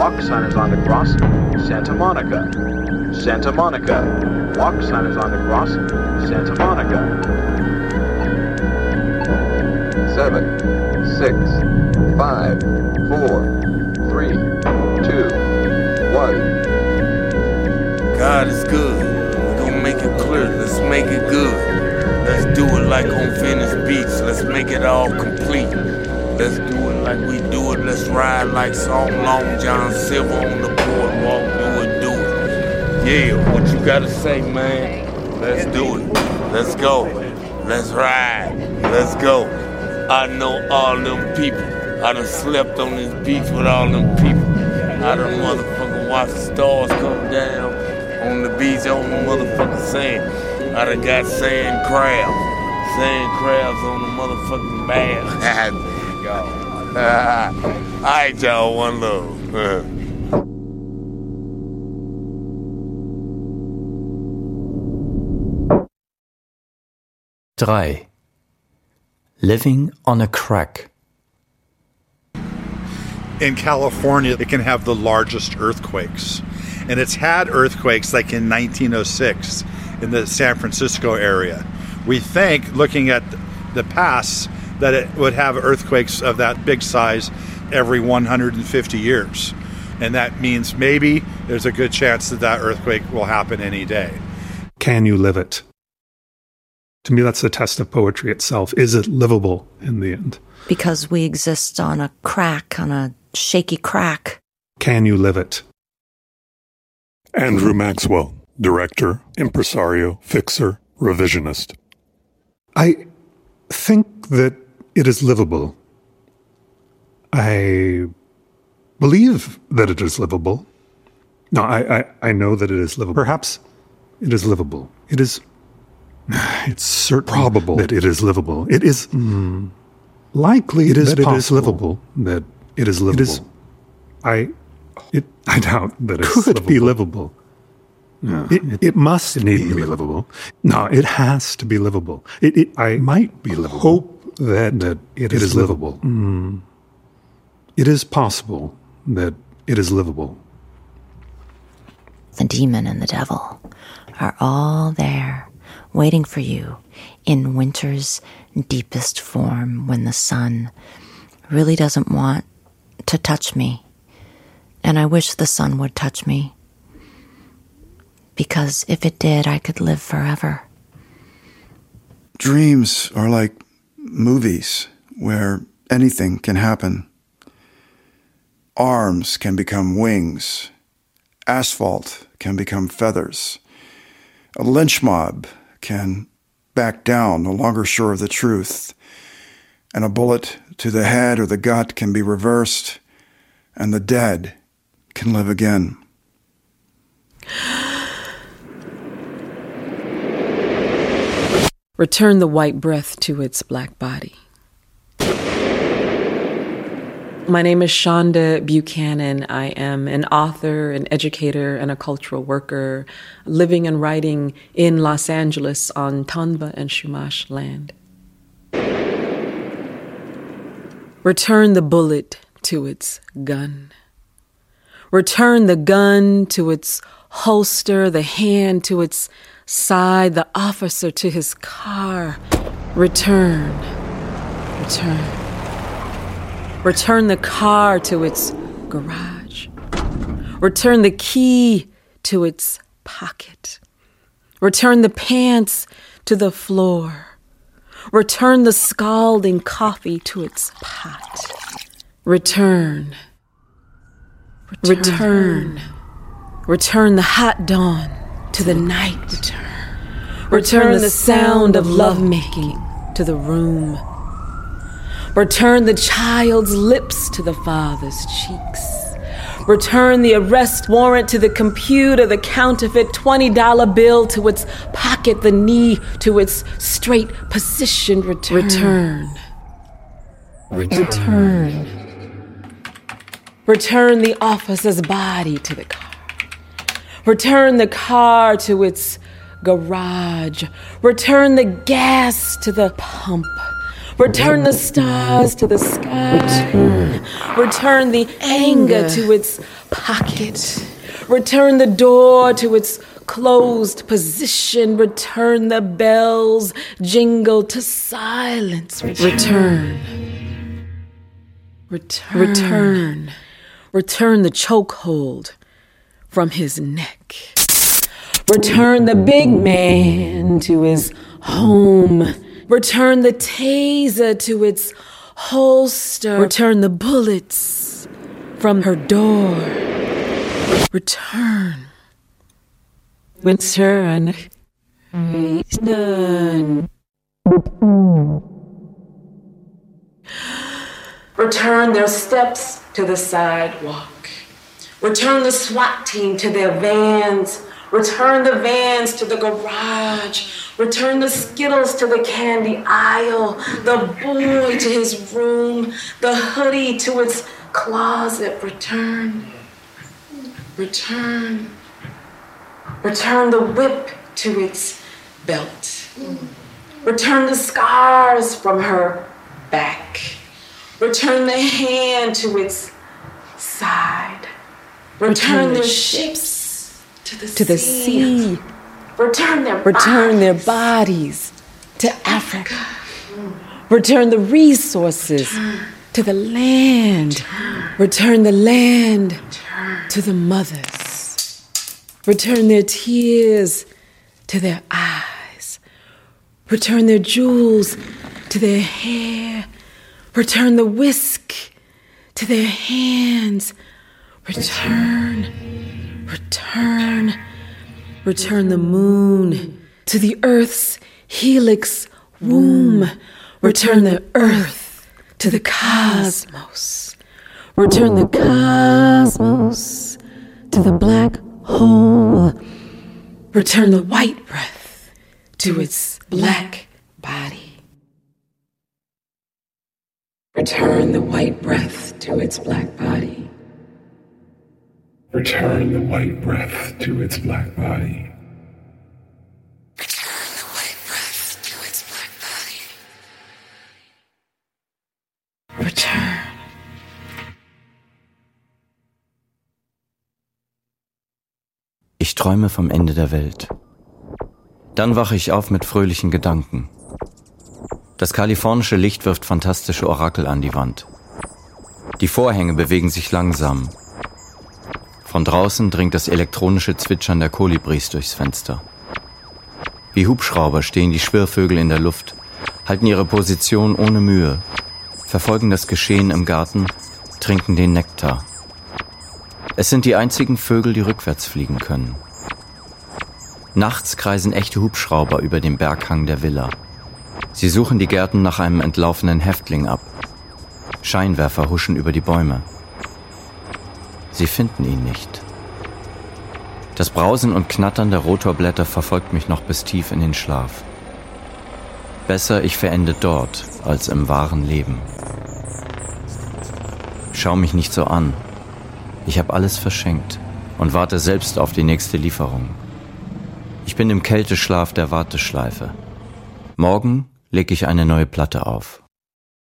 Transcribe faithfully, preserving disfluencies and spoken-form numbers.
Walk sign is on the cross. Santa Monica. Santa Monica. Walk sign is on the cross. Santa Monica. Seven, six, five, four, three, two, one. God is good. We're gonna make it clear. Let's make it good. Let's do it like on Venice Beach. Let's make it all complete. Let's do it like we do it. Let's ride like Song Long John Silver on the boardwalk. Do it, do it. Yeah, what you gotta say, man? Let's do it. Let's go. Let's ride. Let's go. I know all them people. I done slept on this beach with all them people. I done motherfucking watched the stars come down on the beach on the motherfucking sand. I done got sand crabs. Sand crabs on the motherfucking bath. All right, y'all, one love. Drei. Living on a crack. In California, it can have the largest earthquakes. And it's had earthquakes like in nineteen oh six in the San Francisco area. We think, looking at the past, that it would have earthquakes of that big size every one hundred fifty years. And that means maybe there's a good chance that that earthquake will happen any day. Can you live it? To me, that's the test of poetry itself. Is it livable in the end? Because we exist on a crack, on a shaky crack. Can you live it? Andrew Maxwell, director, impresario, fixer, revisionist. I think that it is livable. I believe that it is livable. No, I, I, I know that it is livable. Perhaps it is livable. It is... It's certain probable that it is livable. It is mm, likely it is that possible. It is livable. That it is livable. It is, I, it, I doubt that it could livable. be livable. No, it, it, it must it need to be livable. No, it has to be livable. It, it I might be livable. Hope that, that it, it is, is livable. livable. Mm, it is possible that it is livable. The demon and the devil are all there, waiting for you in winter's deepest form when the sun really doesn't want to touch me. And I wish the sun would touch me, because if it did, I could live forever. Dreams are like movies where anything can happen. Arms can become wings. Asphalt can become feathers. A lynch mob can back down, no longer sure of the truth. And a bullet to the head or the gut can be reversed, and the dead can live again. Return the white breath to its black body. My name is Shonda Buchanan. I am an author, an educator, and a cultural worker living and writing in Los Angeles on Tonbah and Chumash land. Return the bullet to its gun. Return the gun to its holster, the hand to its side, the officer to his car. Return. Return. Return the car to its garage. Return the key to its pocket. Return the pants to the floor. Return the scalding coffee to its pot. Return. Return. Return the hot dawn to the night. Return. Return the sound of lovemaking to the room. Return the child's lips to the father's cheeks. Return the arrest warrant to the computer, the counterfeit twenty dollar bill to its pocket, the knee to its straight position. Return. Return. Return. Return the officer's body to the car. Return the car to its garage. Return the gas to the pump. Return the stars to the sky. Return. Return the anger to its pocket. Return the door to its closed position. Return the bells jingle to silence. Return. Return. Return. Return the chokehold from his neck. Return the big man to his home. Return the taser to its holster. Return the bullets from her door. Return. Return. Return. Return their steps to the sidewalk. Return the SWAT team to their vans. Return the vans to the garage. Return the Skittles to the candy aisle. The boy to his room. The hoodie to its closet. Return. Return. Return the whip to its belt. Return the scars from her back. Return the hand to its side. Return, Return their ships to the, to the sea. sea. Return their Return bodies. their bodies to Africa. Africa. Return the resources Return. to the land. Return, Return the land Return. to the mothers. Return their tears to their eyes. Return their jewels to their hair. Return the whisk to their hands. Return, return, return the moon to the earth's helix womb. Return the earth to the cosmos. Return the cosmos to the black hole. Return the white breath to its black body. Return the white breath to its black body. Return the white breath to its black body. Return the white breath to its black body. Return. Ich träume vom Ende der Welt. Dann wache ich auf mit fröhlichen Gedanken. Das kalifornische Licht wirft fantastische Orakel an die Wand. Die Vorhänge bewegen sich langsam. Von draußen dringt das elektronische Zwitschern der Kolibris durchs Fenster. Wie Hubschrauber stehen die Schwirrvögel in der Luft, halten ihre Position ohne Mühe, verfolgen das Geschehen im Garten, trinken den Nektar. Es sind die einzigen Vögel, die rückwärts fliegen können. Nachts kreisen echte Hubschrauber über dem Berghang der Villa. Sie suchen die Gärten nach einem entlaufenen Häftling ab. Scheinwerfer huschen über die Bäume. Sie finden ihn nicht. Das Brausen und Knattern der Rotorblätter verfolgt mich noch bis tief in den Schlaf. Besser, ich verende dort, als im wahren Leben. Schau mich nicht so an. Ich habe alles verschenkt und warte selbst auf die nächste Lieferung. Ich bin im Kälteschlaf der Warteschleife. Morgen lege ich eine neue Platte auf.